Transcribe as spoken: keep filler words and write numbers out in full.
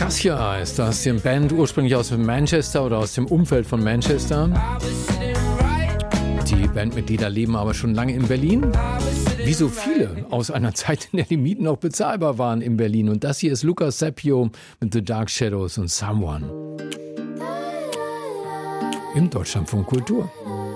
Cassia ist das, die Band ursprünglich aus Manchester oder aus dem Umfeld von Manchester. Die Bandmitglieder leben aber schon lange in Berlin. Wie so viele aus einer Zeit, in der die Mieten noch bezahlbar waren in Berlin. Und das hier ist Lukas Seppio mit The Dark Shadows und Someone. Im Deutschlandfunk Kultur.